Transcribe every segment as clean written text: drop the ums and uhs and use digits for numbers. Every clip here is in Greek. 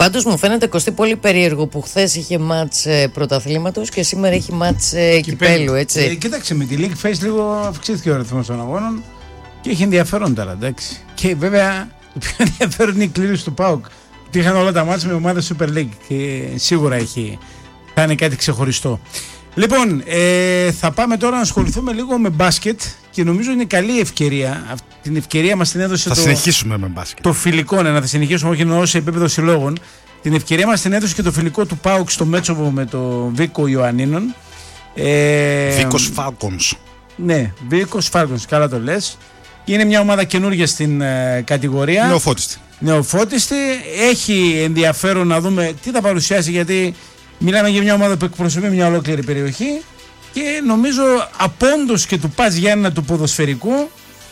Πάντως μου φαίνεται, Κωστή, πολύ περίεργο που χθες είχε μάτς πρωταθλήματος και σήμερα έχει μάτς κυπέλου, έτσι. Κοίταξε, με τη League Phase λίγο αυξήθηκε ο αριθμός των αγώνων και έχει ενδιαφέρον τώρα, εντάξει. Και βέβαια το πιο ενδιαφέρον είναι η κλήρωση του ΠΑΟΚ. Ότι είχαν όλα τα μάτς με ομάδα Super League και σίγουρα θα είναι κάτι ξεχωριστό. Λοιπόν, θα πάμε τώρα να ασχοληθούμε λίγο με μπάσκετ και νομίζω είναι καλή ευκαιρία. Την ευκαιρία μας την έδωσε συνεχίσουμε με μπάσκετ. Το φιλικό, να θα συνεχίσουμε, όχι εννοώ σε επίπεδο συλλόγων. Την ευκαιρία μας την έδωσε και το φιλικό του ΠΑΟΚ στο Μέτσοβο με το Βίκο Ιωαννίνων. Βίκος Falcons. Ναι, Βίκος Falcons, καλά το λες. Είναι μια ομάδα καινούργια στην κατηγορία. Νεοφώτιστη. Έχει ενδιαφέρον να δούμε τι θα παρουσιάσει, γιατί μιλάμε για μια ομάδα που εκπροσωπεί μια ολόκληρη περιοχή και νομίζω απόντος και του Πας Γιάννενα του ποδοσφαιρικού,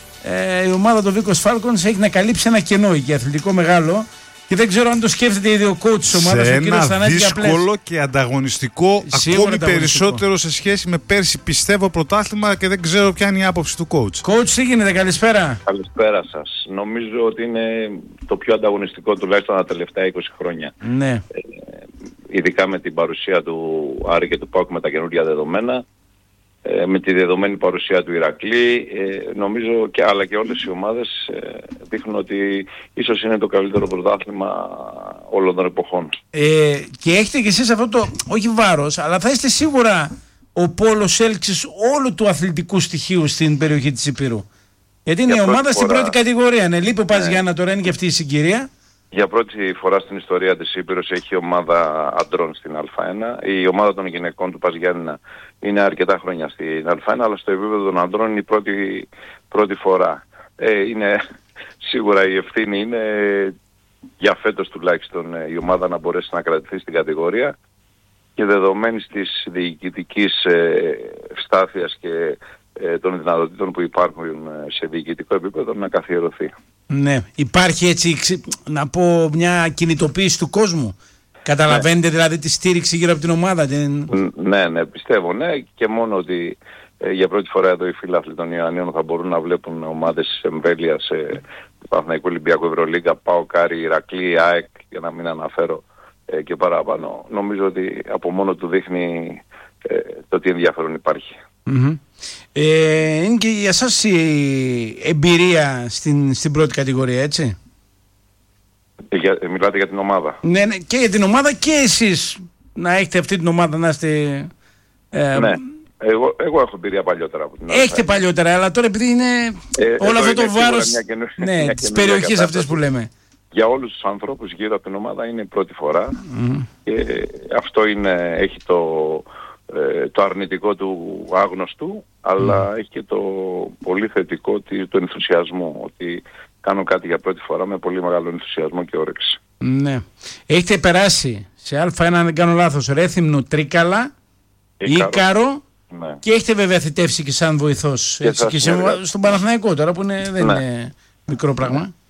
η ομάδα του Βίκος Falcons έχει να καλύψει ένα κενό και αθλητικό μεγάλο. Και δεν ξέρω αν το σκέφτεται ήδη ο coach της ομάδας, ο κύριος Θανάσης Γιαπλές. Δύσκολο και ανταγωνιστικό, ακόμη περισσότερο σε σχέση με πέρσι, πιστεύω, πρωτάθλημα, και δεν ξέρω ποια είναι η άποψη του coach. Coach, τι γίνεται, καλησπέρα. Καλησπέρα σας. Νομίζω ότι είναι το πιο ανταγωνιστικό τουλάχιστον τα τελευταία 20 χρόνια. Ναι. Ειδικά με την παρουσία του Άρη και του ΠΑΟΚ με τα καινούργια δεδομένα. Με τη δεδομένη παρουσία του Ηρακλή, νομίζω αλλά και όλες οι ομάδες δείχνουν ότι ίσως είναι το καλύτερο πρωτάθλημα όλων των εποχών. Και έχετε κι εσείς αυτό το, όχι βάρος, αλλά θα είστε σίγουρα ο πόλος έλξης όλου του αθλητικού στοιχείου στην περιοχή της Ηπείρου. Γιατί είναι η ομάδα στην πρώτη κατηγορία. Ναι, λείπει ο Πας Γιάννενα τώρα, είναι και αυτή η συγκυρία. Για πρώτη φορά στην ιστορία της Ήπειρος έχει ομάδα αντρών στην Α1. Η ομάδα των γυναικών του Πας Γιάννενα είναι αρκετά χρόνια στην Α1, αλλά στο επίπεδο των αντρών είναι η πρώτη φορά. Είναι, σίγουρα η ευθύνη είναι για φέτος τουλάχιστον η ομάδα να μπορέσει να κρατηθεί στην κατηγορία και δεδομένης της διοικητικής ευστάθειας και των δυνατοτήτων που υπάρχουν σε διοικητικό επίπεδο να καθιερωθεί. Ναι, υπάρχει έτσι, να πω, μια κινητοποίηση του κόσμου. Καταλαβαίνετε δηλαδή τη στήριξη γύρω από την ομάδα. Ναι, πιστεύω, ναι, και μόνο ότι για πρώτη φορά εδώ οι φίλαθλοι των Ιωαννίων θα μπορούν να βλέπουν ομάδες εμβέλειας Παναθηναϊκού, Ολυμπιακού, Ευρωλίγκα, ΠΑΟΚ, Άρη, Ηρακλή, ΑΕΚ, για να μην αναφέρω και παραπάνω. Νομίζω ότι από μόνο του δείχνει το τι ενδιαφέρον υπάρχει. Mm-hmm. Είναι και για σας η εμπειρία στην πρώτη κατηγορία, έτσι. Μιλάτε για την ομάδα. Ναι, και για την ομάδα και εσείς να έχετε αυτή την ομάδα να είστε... Ναι, εγώ έχω εμπειρία παλιότερα από την Έχετε παλιότερα, αλλά τώρα επειδή είναι όλο αυτό το βάρος της περιοχής αυτής που λέμε. Για όλους τους ανθρώπους γύρω από την ομάδα είναι η πρώτη φορά και αυτό έχει το αρνητικό του άγνωστου, αλλά έχει και το πολύ θετικό του ενθουσιασμού, ότι κάνω κάτι για πρώτη φορά με πολύ μεγάλο ενθουσιασμό και όρεξη. Ναι. Έχετε περάσει σε Α1, αν δεν κάνω λάθος, Ρέθυμνο, Τρίκαλα, Ίκαρο, ναι. Και έχετε βέβαια θητεύσει και σαν βοηθός και στον Παναθηναϊκό τώρα που δεν είναι μικρό πράγμα.